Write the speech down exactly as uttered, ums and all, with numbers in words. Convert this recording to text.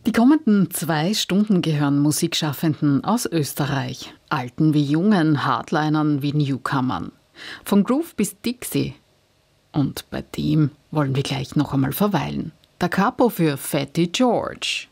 Die kommenden zwei Stunden gehören Musikschaffenden aus Österreich, Alten wie Jungen, Hardlinern wie Newcomern. Von Groove bis Dixie. Und bei dem wollen wir gleich noch einmal verweilen. Da Capo für Fatty George.